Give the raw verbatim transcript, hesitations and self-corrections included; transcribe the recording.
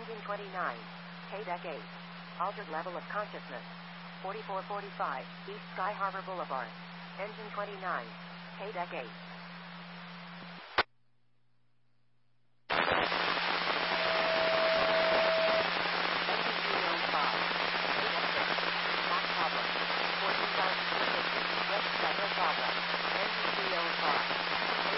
Engine twenty-nine. K-Deck eight. Altered level of consciousness. forty-four forty-five, East Sky Harbor Boulevard. Engine twenty-nine. K-Deck eight.